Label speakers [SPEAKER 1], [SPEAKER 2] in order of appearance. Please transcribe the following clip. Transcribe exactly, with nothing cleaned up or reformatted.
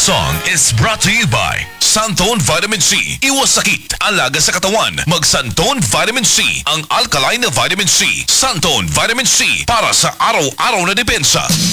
[SPEAKER 1] song is brought to you by Santone Vitamin C. Iwas sakit, alaga sa katawan. Mag Santone Vitamin C, ang alkaline na vitamin C. Santone Vitamin C, para sa araw-araw na depensa.